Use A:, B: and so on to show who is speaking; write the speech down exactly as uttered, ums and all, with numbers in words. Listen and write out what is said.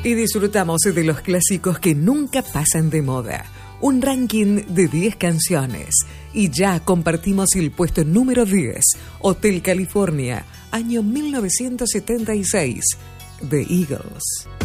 A: Y disfrutamos de los clásicos que nunca pasan de moda. Un ranking de diez canciones. Y ya compartimos el puesto número diez. Hotel California, año mil novecientos setenta y seis. The Eagles.